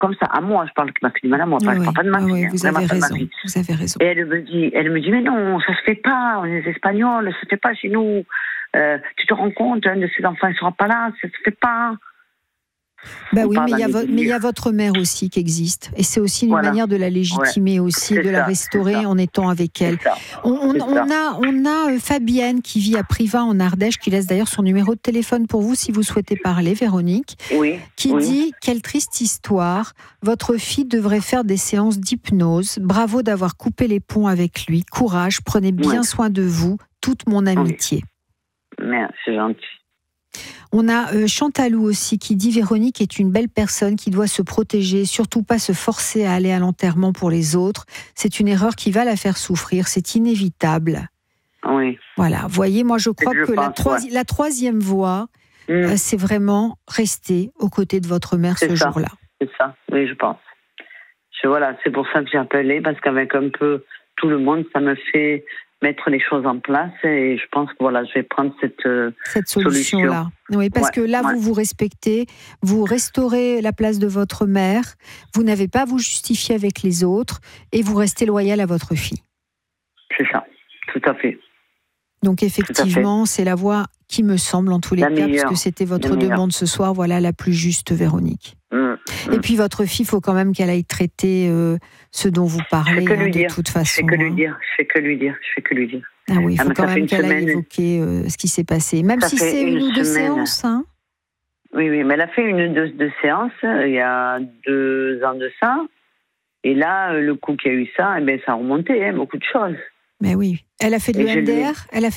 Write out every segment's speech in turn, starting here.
comme ça, à moi, je parle du mal à moi, je parle pas de ma fille. Vous avez raison. Vous avez raison. Et elle me dit, mais non, ça se fait pas, on est Espagnols, ça se fait pas chez nous. Tu te rends compte, un de ces enfants ne sera pas là, ça se fait pas. Bah oui, mais il y a votre mère aussi qui existe. Et c'est aussi une manière de la légitimer aussi, de la restaurer en étant avec elle. On a Fabienne qui vit à Privas en Ardèche, qui laisse d'ailleurs son numéro de téléphone pour vous si vous souhaitez parler, Véronique. Qui dit, quelle triste histoire, votre fille devrait faire des séances d'hypnose. Bravo d'avoir coupé les ponts avec lui. Courage, prenez bien soin de vous. Toute mon amitié. Merci, c'est gentil. On a Chantalou aussi qui dit Véronique est une belle personne qui doit se protéger, surtout pas se forcer à aller à l'enterrement pour les autres. C'est une erreur qui va la faire souffrir, c'est inévitable. Oui. Voilà, voyez, moi je crois que la troisième voie, c'est vraiment rester aux côtés de votre mère ce jour-là. C'est ça, oui, je pense. Voilà, c'est pour ça que j'ai appelé, parce qu'avec un peu tout le monde, ça me fait mettre les choses en place et je pense que je vais prendre cette solution-là. Oui, parce que là, vous vous respectez, vous restaurez la place de votre mère, vous n'avez pas à vous justifier avec les autres et vous restez loyal à votre fille. C'est ça, tout à fait. Donc effectivement, c'est la voie qui me semble en tous les cas, puisque c'était votre demande ce soir, la plus juste, Véronique. Et puis votre fille, il faut quand même qu'elle aille traiter ce dont vous parlez, de toute façon. Je fais que lui dire. Ah oui, il faut quand même qu'elle aille évoquer ce qui s'est passé, même si c'est une ou deux séances. Hein. Oui, mais elle a fait une ou deux séances il y a 2 ans de ça. Et là, le coup qu'il y a eu ça, ça a remonté, beaucoup de choses. Mais oui. Elle a fait de l'EMDR ?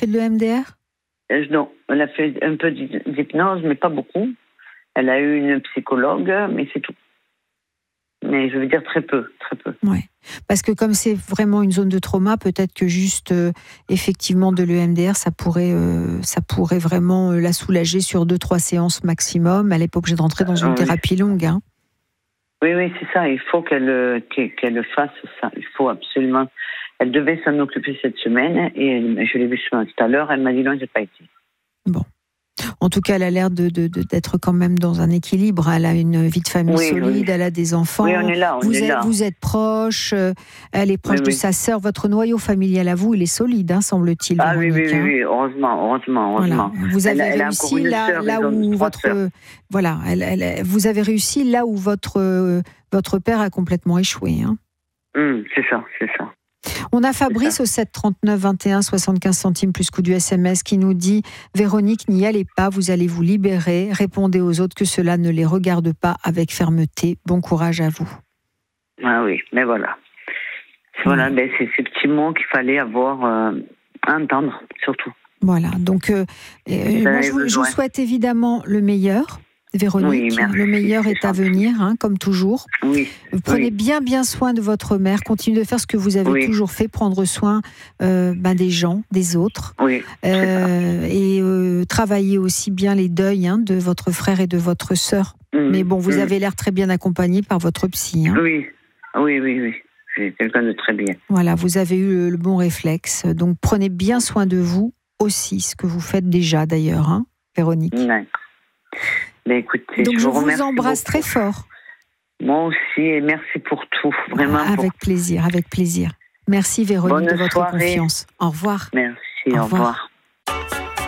Non, elle a fait un peu d'hypnose, mais pas beaucoup. Elle a eu une psychologue, mais c'est tout. Mais je veux dire très peu. Oui, parce que comme c'est vraiment une zone de trauma, peut-être que juste, effectivement, de l'EMDR, ça pourrait vraiment la soulager sur 2-3 séances maximum. Elle n'est pas obligée de rentrer dans une thérapie longue. Hein. Oui, c'est ça. Il faut qu'elle fasse ça. Il faut absolument... Elle devait s'en occuper cette semaine et je l'ai vue tout à l'heure. Elle m'a dit non, j'ai pas été. Bon. En tout cas, elle a l'air d'être quand même dans un équilibre. Elle a une vie de famille solide, elle a des enfants. Oui, on est là. Vous êtes proches, elle est proche de sa sœur. Votre noyau familial à vous, il est solide, semble-t-il. Ah oui, heureusement. Voilà. Vous avez réussi là où votre... Voilà, vous avez réussi là où votre père a complètement échoué. Hein. C'est ça. On a Fabrice au 7 39 21 75 centimes plus coût du SMS qui nous dit Véronique, n'y allez pas, vous allez vous libérer. Répondez aux autres que cela ne les regarde pas avec fermeté. Bon courage à vous. Ah oui, mais voilà. C'est ces petits mots qu'il fallait avoir à entendre, surtout. Voilà, donc moi, je vous souhaite évidemment le meilleur. Véronique, le meilleur est à venir, comme toujours. Oui. Prenez bien soin de votre mère. Continuez de faire ce que vous avez toujours fait, prendre soin des gens, des autres. Oui. Et travailler aussi bien les deuils de votre frère et de votre sœur. Mais bon, vous avez l'air très bien accompagné par votre psy. Oui. C'est quelqu'un de très bien. Voilà, vous avez eu le bon réflexe. Donc prenez bien soin de vous aussi, ce que vous faites déjà d'ailleurs, Véronique. D'accord. Mais écoutez, donc je vous beaucoup. embrasse très fort. Moi aussi, et merci pour tout, vraiment. Avec plaisir. Merci Véronique de votre confiance. Au revoir. Merci, au revoir.